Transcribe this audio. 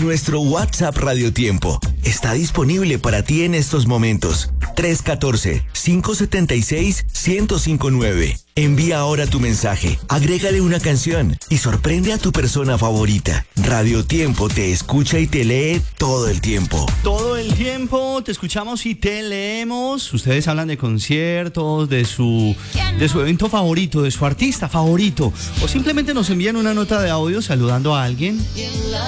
Nuestro WhatsApp Radio Tiempo está disponible para ti en estos momentos. 314-576-1059. Envía ahora tu mensaje, agrégale una canción y sorprende a tu persona favorita. Radio Tiempo te escucha y te lee todo el tiempo. Todo el tiempo te escuchamos y te leemos. Ustedes hablan de conciertos, de su evento favorito, de su artista favorito, o simplemente nos envían una nota de audio saludando a alguien.